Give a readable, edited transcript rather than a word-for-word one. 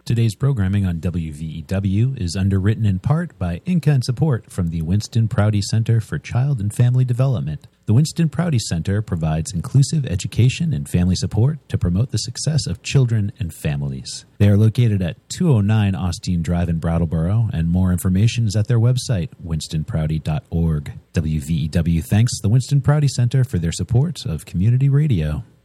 Today's programming on WVEW is underwritten in part by in-kind support from the Winston Prouty Center for Child and Family Development. The Winston Prouty Center provides inclusive education and family support to promote the success of children and families. They are located at 209 Austin Drive in Brattleboro, and more information is at their website, winstonprouty.org. WVEW thanks the Winston Prouty Center for their support of community radio.